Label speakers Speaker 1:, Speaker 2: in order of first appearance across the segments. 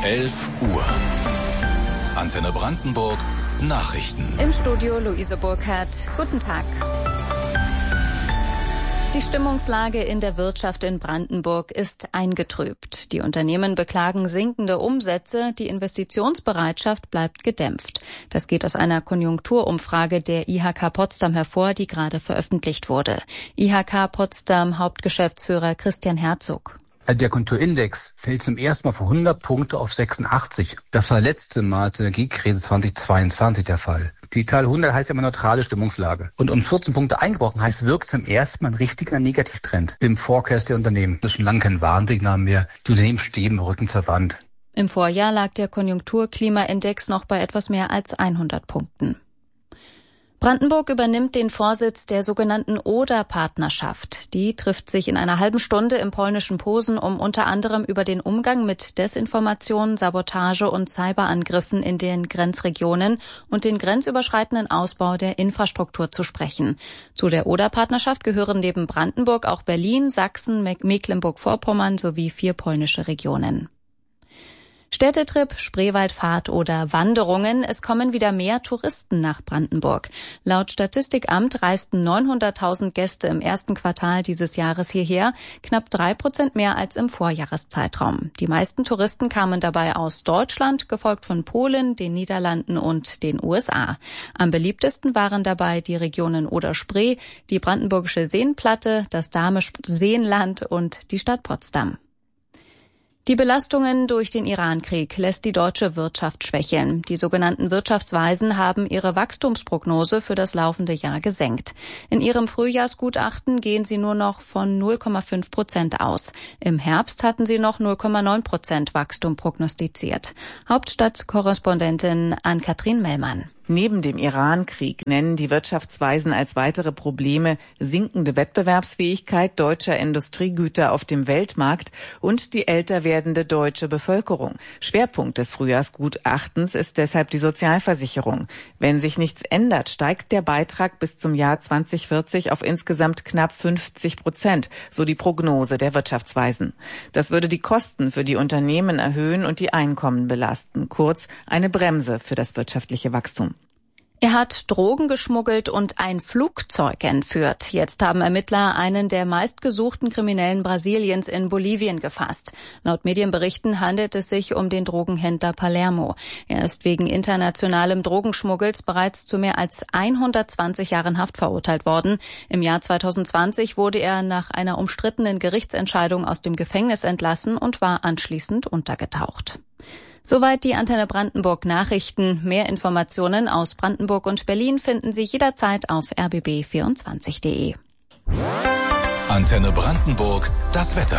Speaker 1: 11 Uhr. Antenne Brandenburg, Nachrichten.
Speaker 2: Im Studio Luise Burkhardt. Guten Tag. Die Stimmungslage in der Wirtschaft in Brandenburg ist eingetrübt. Die Unternehmen beklagen sinkende Umsätze, die Investitionsbereitschaft bleibt gedämpft. Das geht aus einer Konjunkturumfrage der IHK Potsdam hervor, die gerade veröffentlicht wurde. IHK Potsdam Hauptgeschäftsführer Christian Herzog.
Speaker 3: Der Konjunkturindex fällt zum ersten Mal für 100 Punkte auf 86. Das war letzte Mal zur Energiekrise 2022 der Fall. Die Zahl 100 heißt immer neutrale Stimmungslage. Und um 14 Punkte eingebrochen heißt, wirkt zum ersten Mal ein richtiger Negativtrend im Forecast der Unternehmen. Das ist schon lange kein Warnsignal mehr. Die Unternehmen stehen im Rücken zur Wand.
Speaker 2: Im Vorjahr lag der Konjunkturklimaindex noch bei etwas mehr als 100 Punkten. Brandenburg übernimmt den Vorsitz der sogenannten Oder-Partnerschaft. Die trifft sich in einer halben Stunde im polnischen Posen, um unter anderem über den Umgang mit Desinformation, Sabotage und Cyberangriffen in den Grenzregionen und den grenzüberschreitenden Ausbau der Infrastruktur zu sprechen. Zu der Oder-Partnerschaft gehören neben Brandenburg auch Berlin, Sachsen, Mecklenburg-Vorpommern sowie 4 polnische Regionen. Städtetrip, Spreewaldfahrt oder Wanderungen. Es kommen wieder mehr Touristen nach Brandenburg. Laut Statistikamt reisten 900.000 Gäste im ersten Quartal dieses Jahres hierher, knapp 3% mehr als im Vorjahreszeitraum. Die meisten Touristen kamen dabei aus Deutschland, gefolgt von Polen, den Niederlanden und den USA. Am beliebtesten waren dabei die Regionen Oder-Spree, die Brandenburgische Seenplatte, das Dahme-Seenland und die Stadt Potsdam. Die Belastungen durch den Iran-Krieg lässt die deutsche Wirtschaft schwächeln. Die sogenannten Wirtschaftsweisen haben ihre Wachstumsprognose für das laufende Jahr gesenkt. In ihrem Frühjahrsgutachten gehen sie nur noch von 0,5% aus. Im Herbst hatten sie noch 0,9% Wachstum prognostiziert. Hauptstadtkorrespondentin Ann-Kathrin Mellmann.
Speaker 4: Neben dem Iran-Krieg nennen die Wirtschaftsweisen als weitere Probleme sinkende Wettbewerbsfähigkeit deutscher Industriegüter auf dem Weltmarkt und die älter werdende deutsche Bevölkerung. Schwerpunkt des Frühjahrsgutachtens ist deshalb die Sozialversicherung. Wenn sich nichts ändert, steigt der Beitrag bis zum Jahr 2040 auf insgesamt knapp 50%, so die Prognose der Wirtschaftsweisen. Das würde die Kosten für die Unternehmen erhöhen und die Einkommen belasten. Kurz, eine Bremse für das wirtschaftliche Wachstum.
Speaker 2: Er hat Drogen geschmuggelt und ein Flugzeug entführt. Jetzt haben Ermittler einen der meistgesuchten Kriminellen Brasiliens in Bolivien gefasst. Laut Medienberichten handelt es sich um den Drogenhändler Palermo. Er ist wegen internationalem Drogenschmuggels bereits zu mehr als 120 Jahren Haft verurteilt worden. Im Jahr 2020 wurde er nach einer umstrittenen Gerichtsentscheidung aus dem Gefängnis entlassen und war anschließend untergetaucht. Soweit die Antenne Brandenburg Nachrichten. Mehr Informationen aus Brandenburg und Berlin finden Sie jederzeit auf rbb24.de.
Speaker 1: Antenne Brandenburg, das Wetter.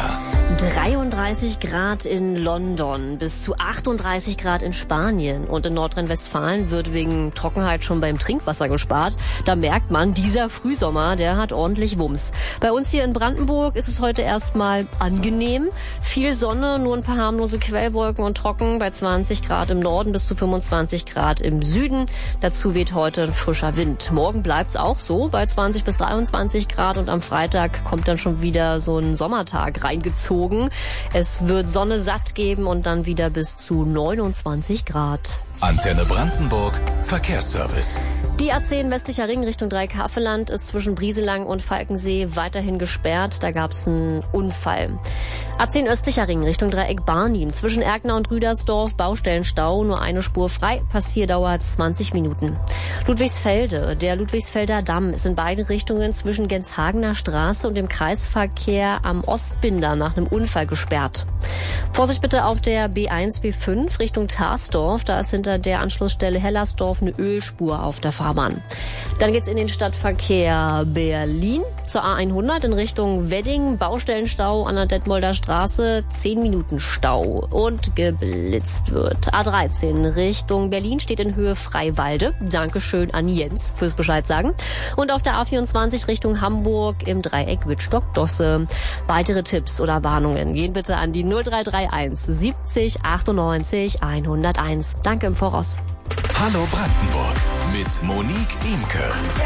Speaker 5: 33 Grad in London, bis zu 38 Grad in Spanien und in Nordrhein-Westfalen wird wegen Trockenheit schon beim Trinkwasser gespart. Da merkt man, dieser Frühsommer, der hat ordentlich Wumms. Bei uns hier in Brandenburg ist es heute erstmal angenehm. Viel Sonne, nur ein paar harmlose Quellwolken und trocken bei 20 Grad im Norden bis zu 25 Grad im Süden. Dazu weht heute ein frischer Wind. Morgen bleibt's auch so bei 20 bis 23 Grad und am Freitag kommt dann schon wieder so ein Sommertag reingezogen. Es wird Sonne satt geben und dann wieder bis zu 29 Grad.
Speaker 1: Antenne Brandenburg, Verkehrsservice.
Speaker 5: Die A10 westlicher Ring Richtung Dreieckhaveland ist zwischen Brieselang und Falkensee weiterhin gesperrt. Da gab es einen Unfall. A10 östlicher Ring Richtung Dreieck Barnim. Zwischen Erkner und Rüdersdorf Baustellenstau, nur eine Spur frei. Passierdauer 20 Minuten. Ludwigsfelde. Der Ludwigsfelder Damm ist in beide Richtungen zwischen Genshagener Straße und dem Kreisverkehr am Ostbinder nach einem Unfall gesperrt. Vorsicht bitte auf der B1, B5 Richtung Tarsdorf. Da ist hinter der Anschlussstelle Hellersdorf eine Ölspur auf der Fahrbahn. Dann geht's in den Stadtverkehr Berlin zur A100 in Richtung Wedding. Baustellenstau an der Detmolder Straße, 10 Minuten Stau und geblitzt wird. A13 Richtung Berlin steht in Höhe Freiwalde. Dankeschön an Jens fürs Bescheid sagen. Und auf der A24 Richtung Hamburg im Dreieck Wittstock-Dosse. Weitere Tipps oder Warnungen gehen bitte an die 0331 70 98 101. Danke im Voraus.
Speaker 1: Hallo Brandenburg mit Monique Imke.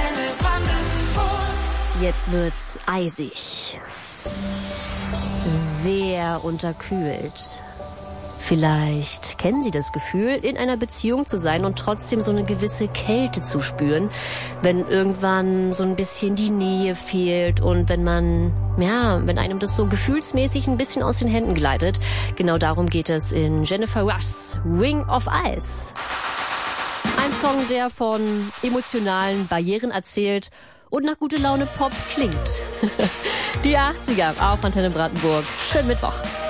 Speaker 5: Jetzt wird's eisig. Sehr unterkühlt. Vielleicht kennen Sie das Gefühl, in einer Beziehung zu sein und trotzdem so eine gewisse Kälte zu spüren, wenn irgendwann so ein bisschen die Nähe fehlt und wenn einem das so gefühlsmäßig ein bisschen aus den Händen gleitet. Genau darum geht es in Jennifer Rushs Ring of Ice. Ein Song, der von emotionalen Barrieren erzählt und nach gute Laune Pop klingt. Die 80er auf Antenne Brandenburg. Schönen Mittwoch.